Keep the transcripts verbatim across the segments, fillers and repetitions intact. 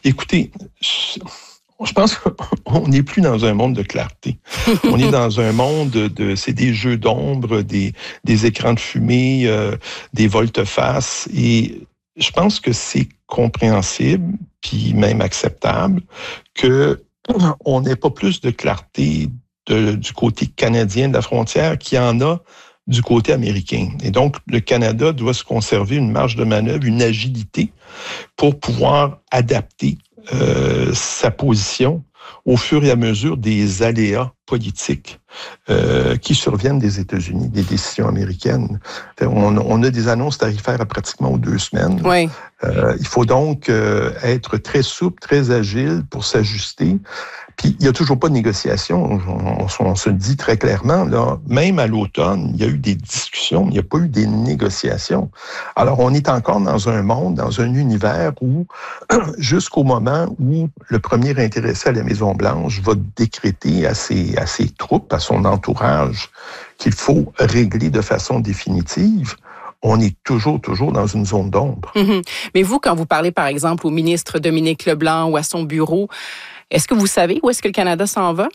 Écoutez, je, je pense qu'on n'est plus dans un monde de clarté. On est dans un monde de, c'est des jeux d'ombre, des, des écrans de fumée, euh, des volte-face. Et je pense que c'est compréhensible, puis même acceptable, que on n'ait pas plus de clarté de, du côté canadien de la frontière qu'il y en a du côté américain. Et donc, le Canada doit se conserver une marge de manœuvre, une agilité pour pouvoir adapter euh, sa position au fur et à mesure des aléas politiques euh, qui surviennent des États-Unis, des décisions américaines. On, on a des annonces tarifaires à pratiquement aux deux semaines. Oui. Euh, il faut donc euh, être très souple, très agile pour s'ajuster. Puis, il n'y a toujours pas de négociation. On, on, on se le dit très clairement, là, même à l'automne, il y a eu des discussions, mais il n'y a pas eu des négociations. Alors, on est encore dans un monde, dans un univers où, jusqu'au moment où le premier intéressé à la Maison-Blanche va décréter à ses, à ses troupes, à son entourage, qu'il faut régler de façon définitive, on est toujours, toujours dans une zone d'ombre. Mm-hmm. Mais vous, quand vous parlez, par exemple, au ministre Dominique Leblanc ou à son bureau, est-ce que vous savez où est-ce que le Canada s'en va?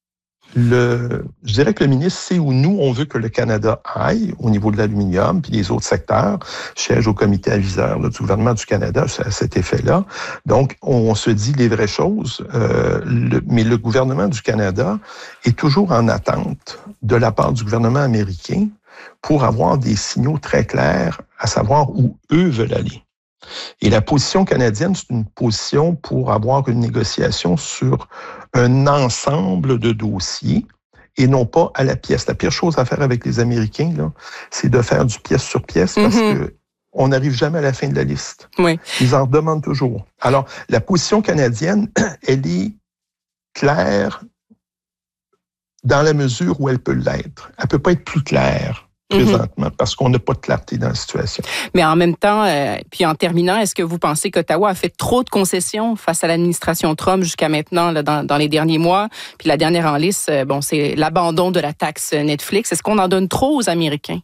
Le, je dirais que le ministre sait où nous, on veut que le Canada aille au niveau de l'aluminium, puis les autres secteurs siègent au comité aviseur là, du gouvernement du Canada à cet effet-là. Donc, on se dit les vraies choses, euh, le, mais le gouvernement du Canada est toujours en attente de la part du gouvernement américain pour avoir des signaux très clairs à savoir où eux veulent aller. Et la position canadienne, c'est une position pour avoir une négociation sur un ensemble de dossiers et non pas à la pièce. La pire chose à faire avec les Américains, là, c'est de faire du pièce sur pièce parce mm-hmm. que on n'arrive jamais à la fin de la liste. Oui. Ils en demandent toujours. Alors, la position canadienne, elle est claire dans la mesure où elle peut l'être. Elle peut pas être plus claire présentement, mm-hmm. parce qu'on n'a pas de clarté dans la situation. Mais en même temps, euh, puis en terminant, est-ce que vous pensez qu'Ottawa a fait trop de concessions face à l'administration Trump jusqu'à maintenant, là, dans, dans les derniers mois? Puis la dernière en liste, euh, bon, c'est l'abandon de la taxe Netflix. Est-ce qu'on en donne trop aux Américains?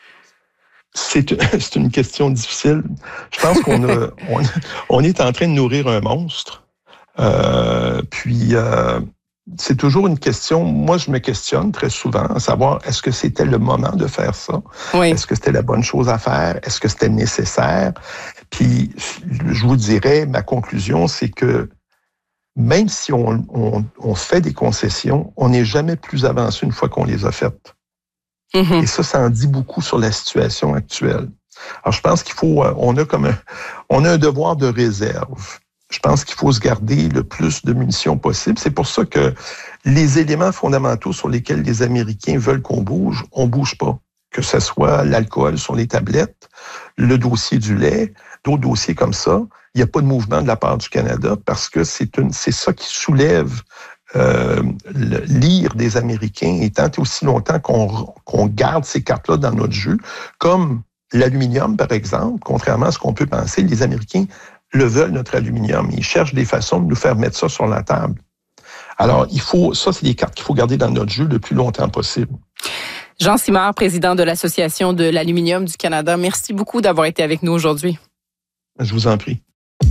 C'est, c'est une question difficile. Je pense qu'on a, on, on est en train de nourrir un monstre. Euh, puis... Euh, C'est toujours une question, moi je me questionne très souvent, à savoir, est-ce que c'était le moment de faire ça? Oui. Est-ce que c'était la bonne chose à faire? Est-ce que c'était nécessaire? Puis, je vous dirais, ma conclusion, c'est que même si on, on, on fait des concessions, on n'est jamais plus avancé une fois qu'on les a faites. Mm-hmm. Et ça, ça en dit beaucoup sur la situation actuelle. Alors, je pense qu'il faut, on a comme un, on a un devoir de réserve. Je pense qu'il faut se garder le plus de munitions possible. C'est pour ça que les éléments fondamentaux sur lesquels les Américains veulent qu'on bouge, on bouge pas. Que ce soit l'alcool sur les tablettes, le dossier du lait, d'autres dossiers comme ça, il n'y a pas de mouvement de la part du Canada parce que c'est une, c'est ça qui soulève euh, l'ire des Américains. Et tant et aussi longtemps qu'on, qu'on garde ces cartes-là dans notre jeu, comme l'aluminium, par exemple, contrairement à ce qu'on peut penser, les Américains le veulent, notre aluminium. Ils cherchent des façons de nous faire mettre ça sur la table. Alors, il faut, ça, c'est des cartes qu'il faut garder dans notre jeu le plus longtemps possible. Jean Simard, président de l'Association de l'aluminium du Canada, merci beaucoup d'avoir été avec nous aujourd'hui. Je vous en prie.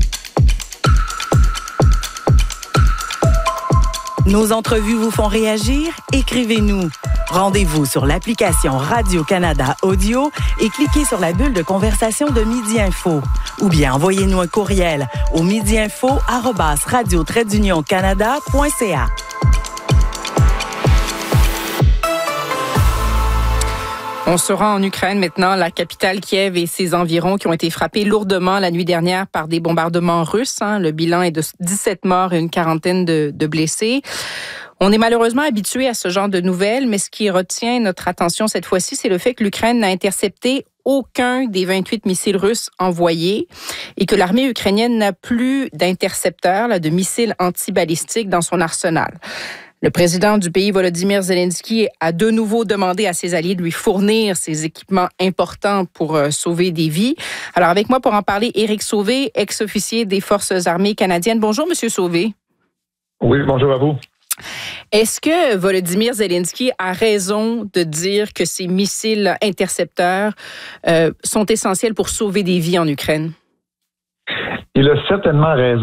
Nos entrevues vous font réagir? Écrivez-nous. Rendez-vous sur l'application Radio-Canada Audio et cliquez sur la bulle de conversation de Midi Info. Ou bien envoyez-nous un courriel au midiinfo arobase radio trait d'union canada point c a. On se rend en Ukraine maintenant, la capitale Kiev et ses environs qui ont été frappés lourdement la nuit dernière par des bombardements russes. Hein. Le bilan est de dix-sept morts et une quarantaine de, de blessés. On est malheureusement habitué à ce genre de nouvelles, mais ce qui retient notre attention cette fois-ci, c'est le fait que l'Ukraine n'a intercepté aucun des vingt-huit missiles russes envoyés et que l'armée ukrainienne n'a plus d'intercepteurs, là, de missiles antibalistiques dans son arsenal. Le président du pays, Volodymyr Zelensky, a de nouveau demandé à ses alliés de lui fournir ces équipements importants pour euh, sauver des vies. Alors, avec moi pour en parler, Éric Sauvé, ex-officier des Forces armées canadiennes. Bonjour, Monsieur Sauvé. Oui, bonjour à vous. Est-ce que Volodymyr Zelensky a raison de dire que ces missiles intercepteurs euh, sont essentiels pour sauver des vies en Ukraine? Il a certainement raison.